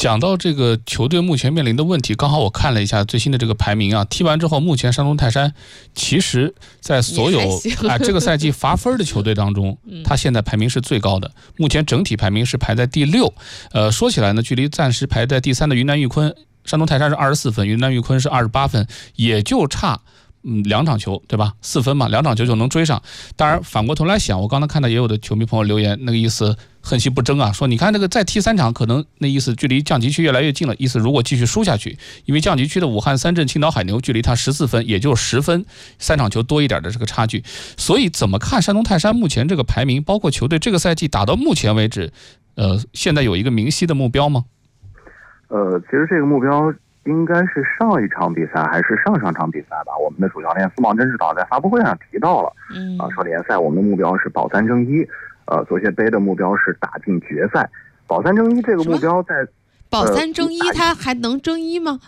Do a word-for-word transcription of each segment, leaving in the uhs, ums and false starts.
讲到这个球队目前面临的问题，刚好我看了一下最新的这个排名啊，踢完之后，目前山东泰山其实在所有啊这个赛季罚分的球队当中，他现在排名是最高的，目前整体排名是排在第六。呃，说起来呢，距离暂时排在第三的云南玉坤，山东泰山是二十四分，云南玉坤是二十八分，也就差。嗯，两场球对吧？四分嘛，两场球就能追上。当然，反过头来想，我刚才看到也有的球迷朋友留言，那个意思恨其不争啊，说你看这个再踢三场，可能那意思距离降级区越来越近了。意思如果继续输下去，因为降级区的武汉三镇、青岛海牛距离他十四分，也就十分，三场球多一点的这个差距。所以怎么看山东泰山目前这个排名，包括球队这个赛季打到目前为止，呃，现在有一个明晰的目标吗？ 呃，其实这个目标。应该是上一场比赛还是上上场比赛吧？我们的主教练苏茂贞指导在发布会上提到了，嗯啊，说联赛我们的目标是保三争一，呃，足协杯的目标是打进决赛。保三争一这个目标在保三争一，他、呃、还能争一吗？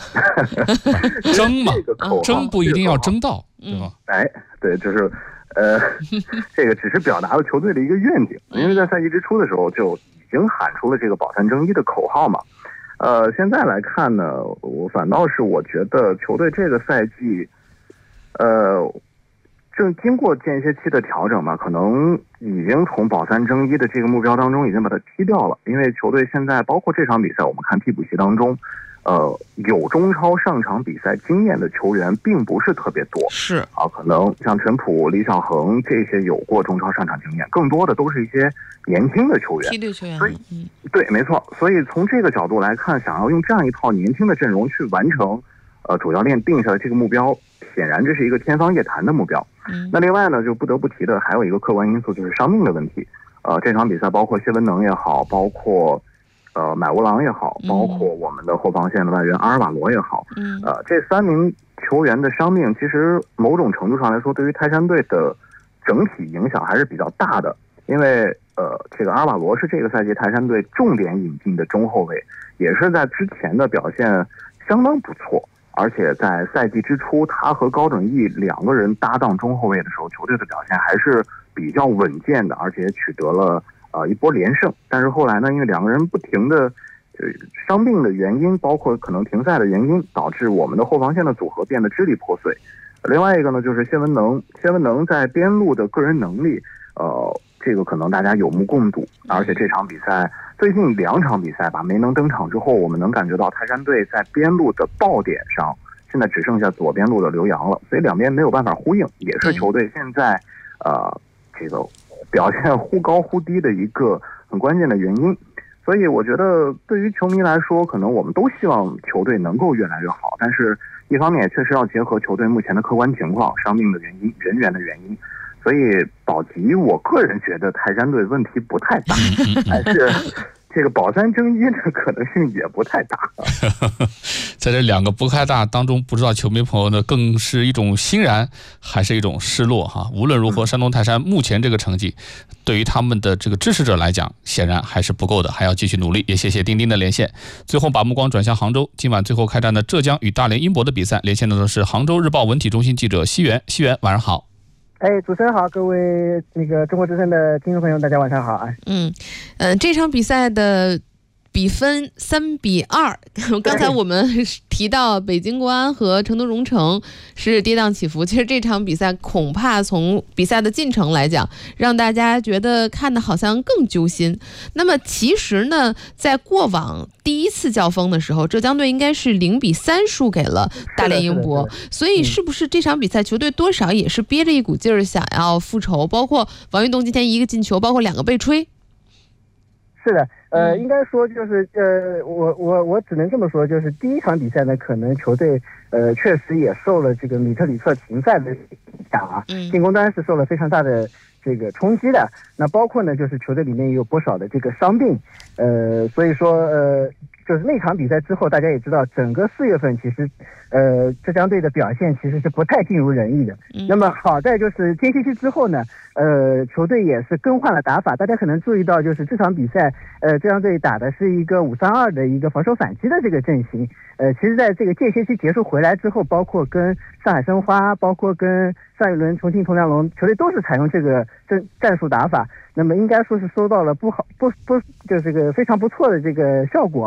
争嘛，争不一定要争到，对吧？ 哎，对，就是呃，这个只是表达了球队的一个愿景，因为在赛季之初的时候就已经喊出了这个保三争一的口号嘛。呃，现在来看呢，我反倒是我觉得球队这个赛季，呃，正经过间歇期的调整嘛，可能已经从保三争一的这个目标当中已经把它踢掉了。因为球队现在包括这场比赛，我们看替补席当中，呃，有中超上场比赛经验的球员并不是特别多， 是啊，可能像陈普、李小恒这些有过中超上场经验，更多的都是一些年轻的球员， 梯队球员， 所以，嗯，对，没错。所以从这个角度来看，想要用这样一套年轻的阵容去完成，呃，主教练定下的这个目标，显然这是一个天方夜谭的目标。嗯，那另外呢，就不得不提的还有一个客观因素，就是伤病的问题。呃，这场比赛包括谢文能也好，包括呃买乌郎也好，包括我们的后防线的外援阿尔瓦罗也好，嗯，呃，这三名球员的伤病，其实某种程度上来说，对于泰山队的整体影响还是比较大的。因为呃，这个阿尔瓦罗是这个赛季泰山队重点引进的中后卫，也是在之前的表现相当不错，而且在赛季之初，他和高准翼两个人搭档中后卫的时候，球队的表现还是比较稳健的，而且取得了呃一波连胜。但是后来呢，因为两个人不停的呃伤病的原因，包括可能停赛的原因，导致我们的后防线的组合变得支离破碎。另外一个呢，就是谢文能，谢文能在边路的个人能力，呃。这个可能大家有目共睹，而且这场比赛最近两场比赛吧，没能登场之后，我们能感觉到泰山队在边路的爆点上，现在只剩下左边路的刘洋了，所以两边没有办法呼应，也是球队现在呃这个表现忽高忽低的一个很关键的原因。所以我觉得对于球迷来说，可能我们都希望球队能够越来越好，但是一方面也确实要结合球队目前的客观情况、伤病的原因、人员的原因。所以保级，我个人觉得泰山队问题不太大，但是这个保三争一的可能性也不太大。 在这两个不太大当中，不知道球迷朋友呢，更是一种欣然，还是一种失落哈？无论如何，山东泰山目前这个成绩，对于他们的这个支持者来讲，显然还是不够的，还要继续努力。也谢谢丁丁的连线。最后把目光转向杭州，今晚最后开战的浙江与大连英博的比赛，连线的是杭州日报文体中心记者西元。西元，晚上好。 哎，主持人好，各位那个中国之声的听众朋友，大家晚上好啊。 嗯，呃，这场比赛的比分三比二。刚才我们提到北京国安和成都蓉城是跌宕起伏，其实这场比赛恐怕从比赛的进程来讲，让大家觉得看的好像更揪心。那么其实呢，在过往第一次交锋的时候，浙江队应该是零比三输给了大连英博，所以是不是这场比赛球队多少也是憋着一股劲儿想要复仇？包括王运动今天一个进球，包括两个被吹。 是的，呃，应该说就是呃，我我我只能这么说，就是第一场比赛呢，可能球队呃确实也受了这个米特里特停赛的影响啊，进攻端是受了非常大的这个冲击的。那包括呢，就是球队里面也有不少的这个伤病，呃，所以说呃，就是那场比赛之后，大家也知道，整个四月份其实呃浙江队的表现其实是不太尽如人意的。那么好在就是间歇期之后呢，呃，球队也是更换了打法。大家可能注意到，就是这场比赛，呃，浙江队打的是一个五三二的一个防守反击的这个阵型。呃，其实在这个间歇期结束回来之后，包括跟上海申花，包括跟上一轮重庆铜梁龙，球队都是采用这个战战术打法。那么应该说是收到了不好不不就是这个非常不错的这个效果。